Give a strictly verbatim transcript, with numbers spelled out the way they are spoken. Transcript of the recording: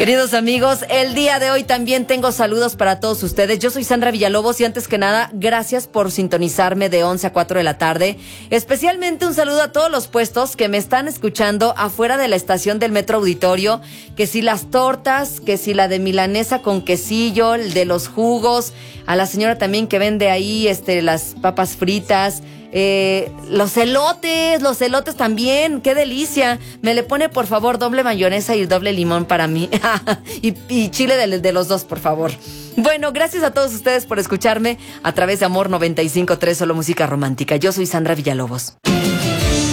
Queridos amigos, el día de hoy también tengo saludos para todos ustedes. Yo soy Sandra Villalobos y antes que nada, gracias por sintonizarme de once a cuatro de la tarde. Especialmente un saludo a todos los puestos que me están escuchando afuera de la estación del Metro Auditorio. Que si las tortas, que si la de milanesa con quesillo, el de los jugos, a la señora también que vende ahí este, las papas fritas. Eh, los elotes, los elotes también, qué delicia. Me le pone por favor doble mayonesa y doble limón para mí. y, y chile de, de los dos, por favor. Bueno, gracias a todos ustedes por escucharme a través de Amor noventa y cinco punto tres, solo música romántica. Yo soy Sandra Villalobos.